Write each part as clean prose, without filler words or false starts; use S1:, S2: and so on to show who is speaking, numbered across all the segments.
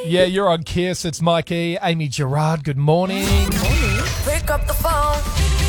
S1: Yeah, you're on Kiss. It's Mikey, Amy Gerard. Good morning.
S2: Pick up the phone.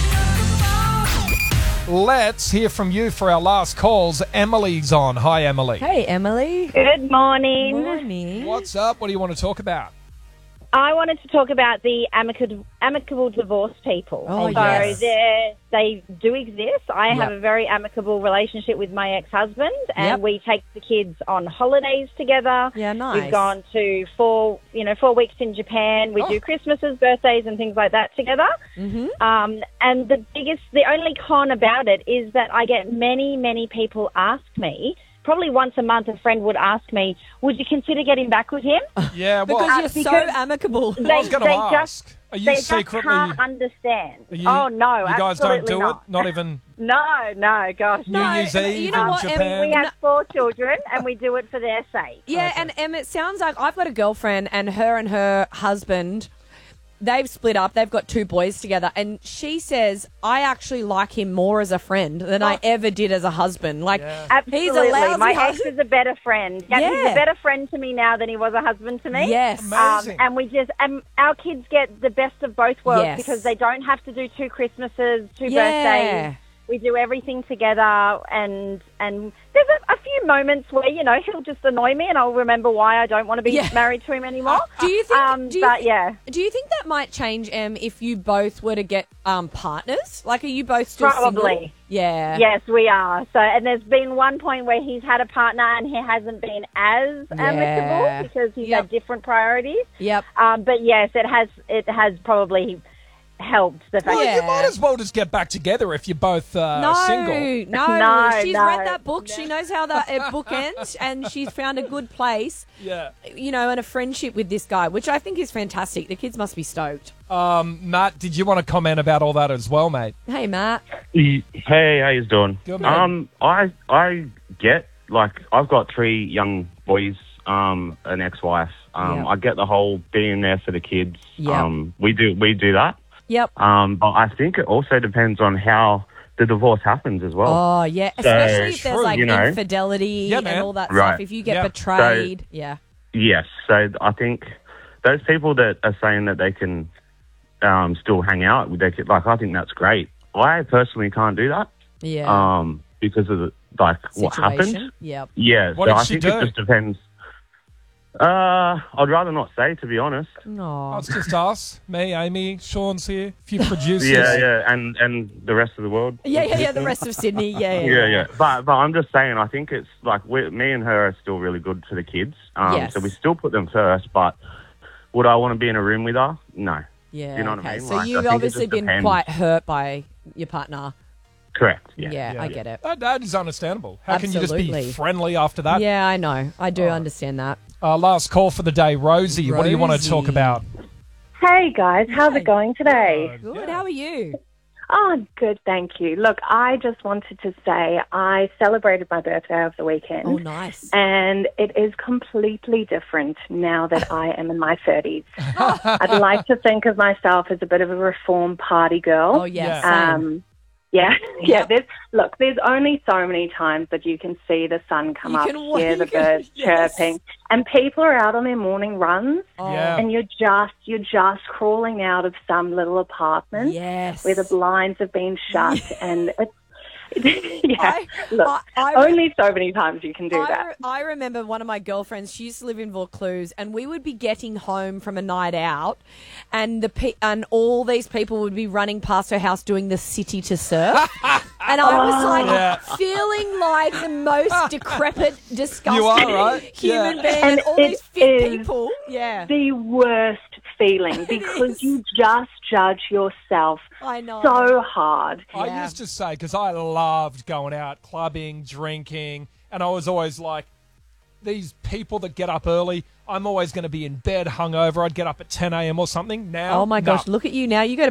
S1: Let's hear from you for our last calls. Emily's on. Hi, Emily.
S3: Hey, Emily.
S4: Good morning.
S3: Morning.
S1: What's up? What do you want to talk about?
S4: I wanted to talk about the amicable divorce people.
S3: Oh,
S4: so
S3: yes.
S4: they do exist. I
S3: Yep.
S4: have a very amicable relationship with my ex-husband, and
S3: Yep.
S4: we take the kids on holidays together.
S3: Yeah, nice.
S4: We've gone to 4 weeks in Japan. We do Christmases, birthdays, and things like that together.
S3: Mm-hmm.
S4: And the only con about it is that I get many people ask me. Probably once a month, a friend would ask me, "Would you consider getting back with him?"
S1: Yeah, well,
S3: Because you're so amicable.
S1: I was going to ask.
S4: Just,
S1: Are you
S4: they just
S1: secretly...
S4: can't understand.
S1: you-
S4: Oh no,
S1: You guys don't
S4: absolutely
S1: do
S4: not.
S1: it? Not even
S4: No, gosh.
S1: New Year's Eve
S3: you know
S1: in
S3: what, Em,
S1: Japan?
S4: We have 4 children, and we do it for their sake.
S3: Yeah,
S1: Okay.
S3: and Em, it sounds like I've got a girlfriend and her husband, they've split up. They've got 2 boys together. And she says, I actually like him more as a friend than I ever did as a husband. Like,
S4: Absolutely.
S3: he's a lousy
S4: My ex
S3: husband.
S4: is a better friend. Yeah, he's
S3: Yeah.
S4: a better friend to me now than he was a husband to me.
S3: Yes.
S1: Amazing.
S4: And our kids get the best of both worlds
S3: Yes.
S4: because they don't have to do 2 Christmases, 2
S3: Yeah.
S4: birthdays. We do everything together, and there's a few moments where he'll just annoy me, and I'll remember why I don't want to be married to him anymore.
S3: Do you think? Do you think that might change, Em, if you both were to get partners? Like, are you both still
S4: Probably.
S3: single? Yeah.
S4: Yes, we are. So, and there's been one point where he's had a partner and he hasn't been as amicable because he's had different priorities.
S3: Yep.
S4: But yes, it has probably helped the fact.
S1: Well,
S3: Yeah.
S1: you might as well just get back together if you're both single.
S3: No, she's
S4: no.
S3: read that book. She knows how the book ends, and she's found a good place,
S1: Yeah.
S3: and a friendship with this guy, which I think is fantastic. The kids must be stoked.
S1: Matt, did you want to comment about all that as well, mate?
S3: Hey, Matt.
S5: Hey, how you doing?
S1: Good, man.
S5: I get, like, I've got 3 young boys, an ex-wife.
S3: Yeah.
S5: I get the whole being there for the kids.
S3: Yeah.
S5: We do that.
S3: Yep.
S5: But I think it also depends on how the divorce happens as well.
S3: Oh, yeah. Especially if there's,
S1: true,
S3: like,
S5: you know.
S3: and all that
S5: Right.
S3: stuff. If you get
S1: Yeah.
S3: betrayed. Yeah.
S5: Yes. So I think those people that are saying that they can still hang out, I think that's great. I personally can't do that.
S3: Yeah.
S5: Because of what happened.
S3: Situation. Yep.
S5: Yeah,
S1: What
S5: so
S1: did
S5: I
S1: she
S5: think
S1: do?
S5: it just depends. I'd rather not say, to be honest.
S3: No.
S1: It's just us, me, Amy, Sean's here, a few producers.
S5: Yeah, and the rest of the world.
S3: Yeah. The rest of Sydney.
S5: Yeah. But I'm just saying, I think it's like me and her are still really good for the kids.
S3: Yes.
S5: So we still put them first. But would I want to be in a room with her? No.
S3: Yeah.
S5: You know what
S3: okay.
S5: I mean?
S3: So
S5: Like, I
S3: you've
S5: think it
S3: obviously
S5: just
S3: been
S5: depends.
S3: quite hurt by your partner.
S5: Correct. Yeah.
S3: I get it.
S1: That is understandable. How can you just be
S3: Absolutely.
S1: friendly after that?
S3: Yeah, I know. I do understand that.
S1: Last call for the day, Rosie. What do you want to talk
S3: Rosie.
S1: about?
S6: Hey guys, how's it going today?
S3: Good. How are you?
S6: Oh, good, thank you. Look, I just wanted to say I celebrated my birthday over the weekend.
S3: Oh, nice.
S6: And it is completely different now that I am in my 30s. I'd like to think of myself as a bit of a reform party girl.
S3: Oh, yeah.
S1: Yeah.
S3: Same.
S6: Yeah. There's only so many times that you can see the sun come
S3: You
S6: up,
S3: can
S6: hear the birds
S3: yes.
S6: chirping, and people are out on their morning runs.
S1: Yeah.
S6: And you're just crawling out of some little apartment
S3: Yes.
S6: where the blinds have been shut, and it's look,
S3: I-
S6: only so many times you can do that.
S3: I remember one of my girlfriends. She used to live in Vaucluse, and we would be getting home from a night out, and and all these people would be running past her house doing the city to surf, and I was like feeling like the most decrepit, disgusting
S1: You are, right?
S3: human
S1: Yeah.
S3: being,
S6: And
S3: and all
S6: it
S3: these fit
S6: is
S3: people. Yeah,
S6: The worst feeling because you just judge yourself
S3: I know.
S6: so hard.
S1: I
S3: Yeah.
S1: used to say, because I loved going out, clubbing, drinking, and I was always like, these people that get up early, I'm always going to be in bed hungover. I'd get up at 10 a.m. or something. Now,
S3: Oh my gosh!
S1: no.
S3: Look at you now. You got